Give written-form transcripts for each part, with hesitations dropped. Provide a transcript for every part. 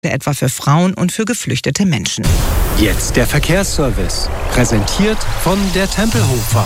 etwa für Frauen und für geflüchtete Menschen. Jetzt der Verkehrsservice, präsentiert von der Tempelhofer.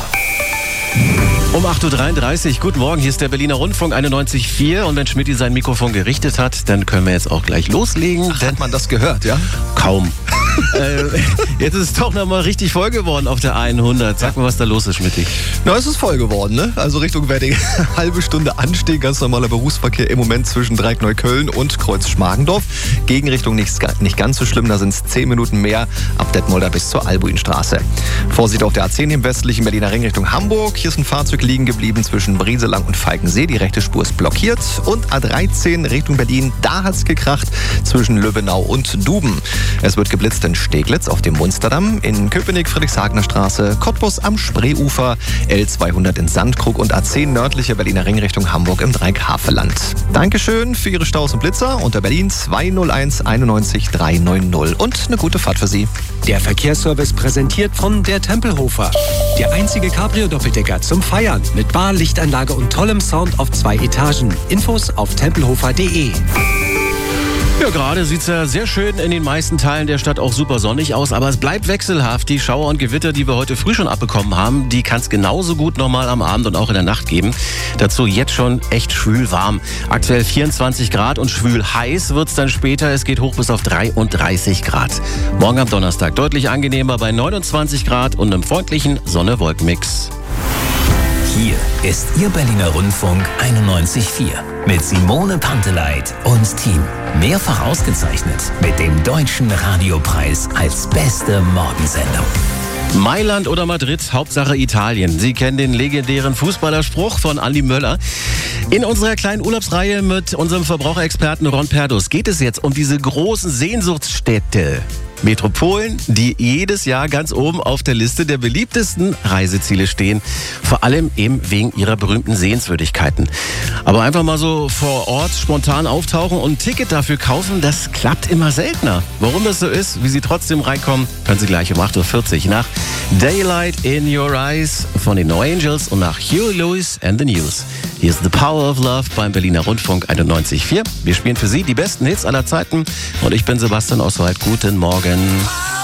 Um 8.33 Uhr, guten Morgen, hier ist der Berliner Rundfunk 91.4 und wenn Schmidti sein Mikrofon gerichtet hat, dann können wir jetzt auch gleich loslegen. Hat man das gehört, ja? Kaum. Jetzt ist es doch nochmal richtig voll geworden auf der 100. Sag mal, was da los ist, Schmidti. Na, es ist voll geworden, ne? Also Richtung Wedding, halbe Stunde Anstieg, ganz normaler Berufsverkehr im Moment zwischen Dreieck-Neukölln und Kreuz-Schmargendorf. Gegenrichtung nicht ganz so schlimm, da sind es 10 Minuten mehr ab Detmolder bis zur Albuinstraße. Vorsicht auf der A10 im westlichen Berliner Ring Richtung Hamburg. Hier ist ein Fahrzeug liegen geblieben zwischen Brieselang und Falkensee. Die rechte Spur ist blockiert. Und A13 Richtung Berlin, da hat's gekracht zwischen Löbenau und Duben. Es wird geblitzt in Steglitz auf dem Munsterdamm, in Köpenick, Friedrichshagener Straße, Cottbus am Spreeufer, L200 in Sandkrug und A10 nördliche Berliner Ring Richtung Hamburg im Dreieck-Havelland. Dankeschön für Ihre Staus und Blitzer unter Berlin 201 91 390 und eine gute Fahrt für Sie. Der Verkehrsservice präsentiert von der Tempelhofer. Der einzige Cabrio-Doppeldecker zum Feiern mit Bar, Lichtanlage und tollem Sound auf 2 Etagen. Infos auf tempelhofer.de. Ja, gerade sieht es ja sehr schön in den meisten Teilen der Stadt auch super sonnig aus, aber es bleibt wechselhaft. Die Schauer und Gewitter, die wir heute früh schon abbekommen haben, die kann es genauso gut nochmal am Abend und auch in der Nacht geben. Dazu jetzt schon echt schwül warm. Aktuell 24 Grad und schwül heiß wird es dann später. Es geht hoch bis auf 33 Grad. Morgen am Donnerstag deutlich angenehmer bei 29 Grad und einem freundlichen Sonne-Wolken-Mix. Hier ist Ihr Berliner Rundfunk 91.4 mit Simone Panteleit und Team. Mehrfach ausgezeichnet mit dem Deutschen Radiopreis als beste Morgensendung. Mailand oder Madrid, Hauptsache Italien. Sie kennen den legendären Fußballerspruch von Andi Möller. In unserer kleinen Urlaubsreihe mit unserem Verbraucherexperten Ron Perdus geht es jetzt um diese großen Sehnsuchtsstädte. Metropolen, die jedes Jahr ganz oben auf der Liste der beliebtesten Reiseziele stehen. Vor allem eben wegen ihrer berühmten Sehenswürdigkeiten. Aber einfach mal so vor Ort spontan auftauchen und ein Ticket dafür kaufen, das klappt immer seltener. Warum das so ist, wie Sie trotzdem reinkommen, hören Sie gleich um 8.40 Uhr nach Daylight in Your Eyes von den No Angels und nach Huey Lewis and the News. Hier ist The Power of Love beim Berliner Rundfunk 91.4. Wir spielen für Sie die besten Hits aller Zeiten und ich bin Sebastian Oswald. Guten Morgen.